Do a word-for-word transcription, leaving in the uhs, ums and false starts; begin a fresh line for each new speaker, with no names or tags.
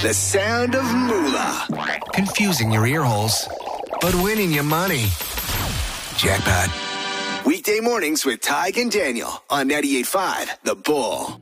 The sound of moolah. Confusing your ear holes, but winning you money. Jackpot. Weekday mornings with Tig and Daniel on ninety-eight point five The Bull.